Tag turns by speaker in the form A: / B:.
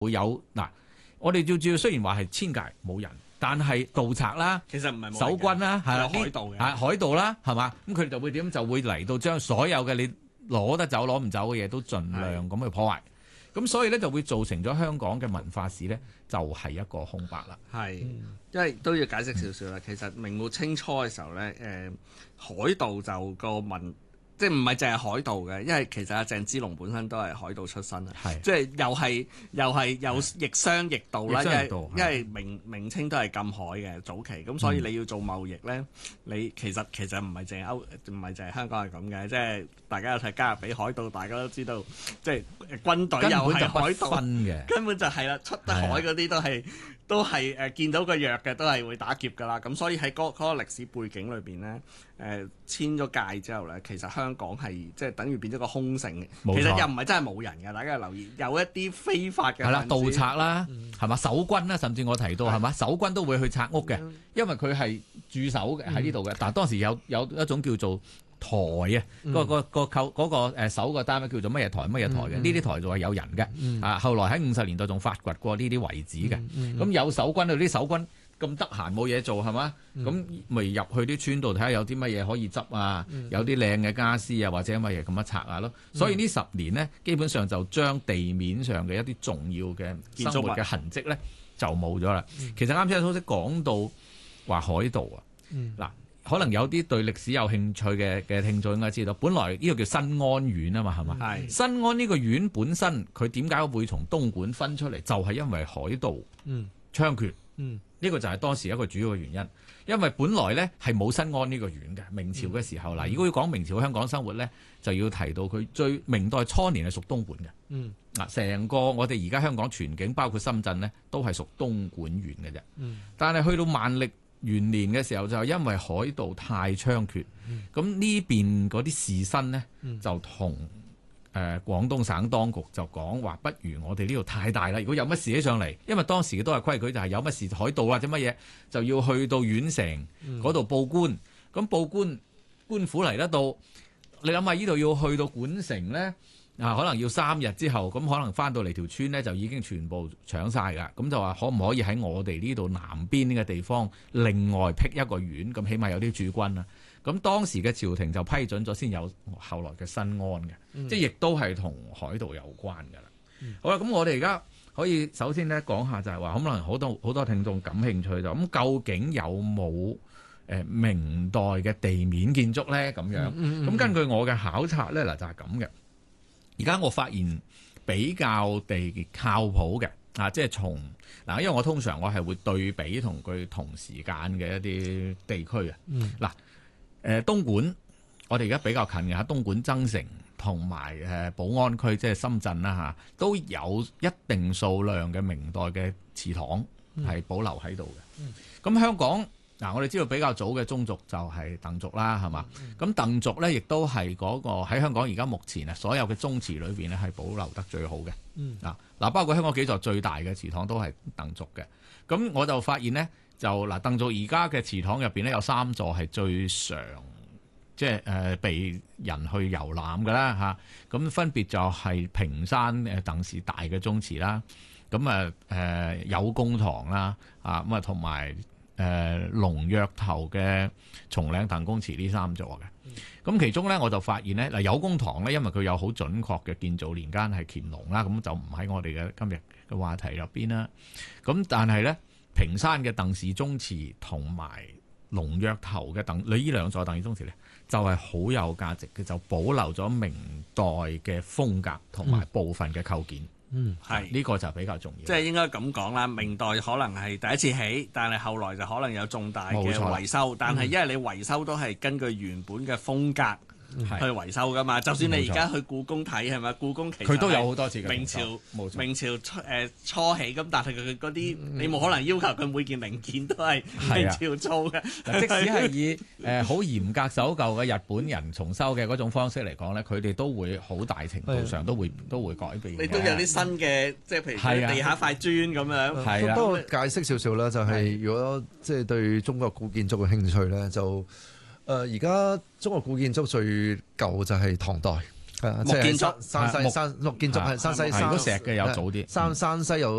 A: 會有嗱，我哋照雖然話係千界冇人，但係盜賊啦，
B: 其實唔係冇
A: 守軍啦，係啦，
B: 有海盜嘅
A: 海盜啦，係嘛？咁佢哋就會點？就會嚟到將所有嘅你攞得走攞唔走嘅嘢都盡量咁去破壞。咁所以咧就會造成咗香港嘅文化史咧，就係一個空白啦。
B: 係，因為都要解釋少少啦。其實明末清初嘅時候咧，海盜就個文。即係唔係淨係海盜嘅，因為其實阿鄭芝龍本身都係海盜出身啊，即係又係有逆商逆盜啦，因為明清都係禁海嘅早期，咁所以你要做貿易咧，你其實唔係淨係香港係咁嘅，即係大家有睇加勒比海盜，大家都知道，即係軍隊又係海盜嘅，根本就係啦，出得海嗰啲都係見到個弱嘅都係會打劫㗎啦，咁所以喺嗰個歷史背景裏邊咧，遷咗界之後咧，其實香港係即係等於變咗個空城，其實又唔係真係冇人嘅，大家留意有一啲非法嘅
A: 係啦，盜賊啦，係嘛，守軍啦，甚至我提到係嘛，守軍都會去拆屋嘅，因為佢係駐守嘅喺呢度嘅，但係當時有一種叫做台啊，嗰個守個單位叫做乜嘢台嘅，呢啲台就係有人嘅，啊，後來喺50年代仲發掘過呢啲遺址嘅，咁有守軍啊，啲守軍咁得閒冇嘢做係嘛，咁咪入去啲村度睇下有啲乜嘢可以執啊，有啲靚嘅家私啊或者乜嘢咁樣拆下咯，所以呢10年呢，基本上就將地面上嘅一啲重要嘅生活嘅痕跡咧就冇咗啦。其實啱先蘇軾講到話海盜啊，嗱。可能有啲對歷史有興趣嘅聽眾應該知道，本來呢個叫新安縣啊嘛，係嘛？係新安呢個縣本身佢點解會從東莞分出嚟？就係因為海盜猖獗，呢個就係當時一個主要嘅原因。因為本來咧係冇新安呢個縣嘅，明朝嘅時候嗱，如果要講明朝香港生活咧，就要提到佢最明代初年係屬東莞嘅。嗱，成個我哋而家香港全境包括深圳咧，都係屬東莞縣嘅啫。但係去到萬歷元年嘅時候，就因為海盜太猖獗，咁呢邊嗰啲士紳呢，就同廣東省當局就講話，不如我哋呢度太大啦，如果有乜事起上嚟，因為當時嘅都係規矩，就係有乜事海盜或者乜嘢，就要去到縣城嗰度報官，咁報官府嚟得到，你諗下呢度要去到莞城呢？可能要3日之後，咁可能翻到嚟條村呢，就已經全部搶晒㗎。咁就話可唔可以喺我哋呢度南邊呢個地方另外闢一個縣，咁起碼有啲駐軍啊。咁當時嘅朝廷就批准咗，先有後來嘅新安嘅，即係亦都係同海盜有關㗎啦。好啦，咁我哋而家可以首先咧講下就係話，可能好多聽眾感興趣就咁，究竟有冇明代嘅地面建築咧？咁樣咁根據我嘅考察咧，嗱就係咁嘅。而家我發現比較地靠譜嘅即係從嗱，因為我通常我係會對比同佢同時間嘅一啲地區啊。東莞我哋而家比較近嘅嚇，東莞增城同埋寶安區即係深圳啦嚇，都有一定數量嘅明代嘅祠堂係保留喺度嘅。咁香港嗱，我哋知道比較早嘅宗族就係鄧族啦，係嘛？咁鄧族咧，亦都係嗰個喺香港而家目前所有嘅宗祠裏邊咧係保留得最好嘅。嗱，包括香港幾座最大嘅祠堂都係鄧族嘅。咁我就發現呢，就鄧族而家嘅祠堂入邊咧有3座係最常即係被人去遊覽㗎啦嚇。咁分別就係屏山鄧氏大嘅宗祠啦，咁有公堂啦，咁同埋龍躍頭嘅松嶺鄧公祠呢3座嘅。咁其中咧我就發現咧，有公堂咧，因為佢有好準確嘅建造年間係乾隆啦，咁就唔喺我哋嘅今日嘅話題入邊啦。咁但係咧，屏山嘅鄧氏宗祠同埋龍躍頭嘅呢2座鄧氏宗祠咧，就係好有價值嘅，就保留咗明代嘅風格同埋部分嘅構件。係呢個就比較重要。即係應該咁講啦，明代可能係第一次起，但係後來就可能有重大嘅維修。但係因為你維修都係根據原本嘅風格去維修噶嘛。就算你而家去故宮睇係咪？故宮其實佢都有好多次嘅明朝初起咁，但係佢嗰啲你冇可能要求佢每件零件都係明朝做嘅。 即使係以好嚴格守舊嘅日本人重修嘅嗰種方式嚟講咧，佢哋都會好大程度上都會改變。
B: 你都有啲新嘅，即係譬如地下塊磚咁樣。
C: 係啊，多解釋少少啦，就係如果即係對中國古建築嘅興趣咧，就而家中國古建築最舊就係唐代，
B: 木建築
C: 山西山木建築係山西
A: 如果石嘅有早啲，
C: 山西有。